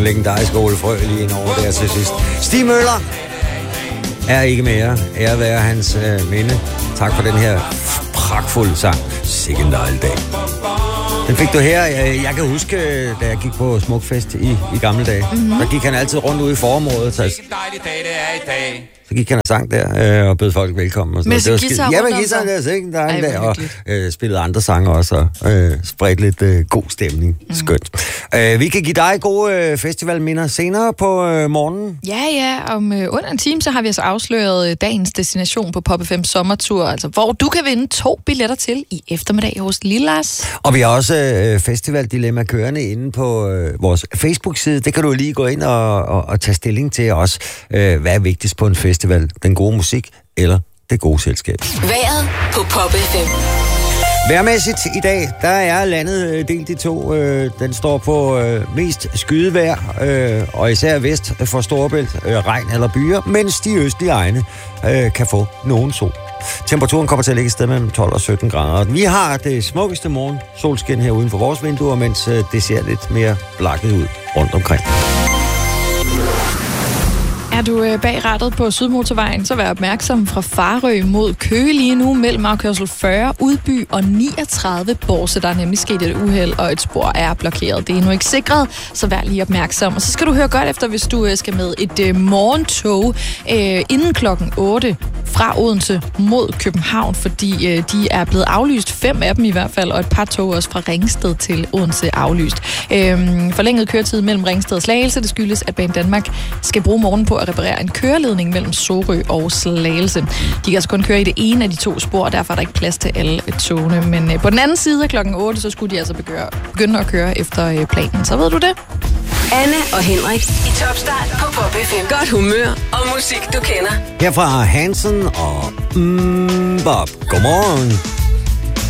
den legendariske Ole Frø lige ind over der til sidst. Stig Møller er ikke mere. Ære være hans minde. Tak for den her pragtfulde sang. Sikke en dejlig dag. Den fik du her. Jeg kan huske, da jeg gik på Smukfest i gamle dage. Der gik han altid rundt ude i forområdet. Så gik han og sang der, og bød folk velkommen. Og med sin guitar rundt om med guitar der, sikke en dejlig dag. Og spillede andre sange også, og spredte lidt god stemning. Skønt. Vi kan give dig gode festivalminder senere på morgenen. Ja, om under en time, så har vi altså afsløret dagens destination på Pop FM Sommertur, altså hvor du kan vinde 2 billetter til i eftermiddag hos Lille Lars. Og vi har også Festival-dilemma kørende inde på vores Facebook-side. Det kan du lige gå ind og tage stilling til også. Hvad er vigtigst på en festival? Den gode musik eller det gode selskab? Vejret på Pop FM. Vejrmæssigt i dag, der er landet delt i to. Den står på mest skydevejr, og især vest for Storebælt, regn eller byer, mens de østlige egne kan få nogen sol. Temperaturen kommer til at ligge et sted mellem 12 og 17 grader. Vi har det smukkeste morgen solskin her uden for vores vinduer, mens det ser lidt mere blakket ud rundt omkring. Er du bag rattet på Sydmotorvejen, så vær opmærksom fra Farø mod Køge lige nu mellem afkørsel 40, Udby og 39 Borse. Der er nemlig sket et uheld, og et spor er blokeret. Det er endnu ikke sikret, så vær lige opmærksom. Og så skal du høre godt efter, hvis du skal med et morgentog inden klokken 8 fra Odense mod København, fordi de er blevet aflyst. 5 af dem i hvert fald, og et par tog også fra Ringsted til Odense aflyst. Forlænget køretid mellem Ringsted og Slagelse, det skyldes, at Bane Danmark skal bruge morgen på at reparere en køreledning mellem Sorø og Slagelse. De kan altså kun køre i det ene af de 2 spor, og derfor er der ikke plads til alle togene. Men på den anden side af klokken 8, så skulle de altså begynde at køre efter planen. Så ved du det. Anne og Henrik i Topstart på Pop FM. Godt humør og musik, du kender. Herfra Hansen og Bob. Godmorgen.